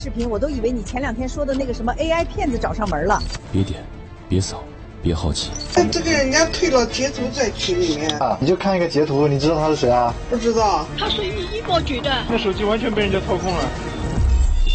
视频，我都以为你前2天说的那个什么 AI 骗子找上门了。 别点，别扫，别好奇。 这个人家推了截图在群里面啊，你就看一个截图，你知道他是谁啊？ 不知道。 他随你一波举的， 那手机完全被人家操控了。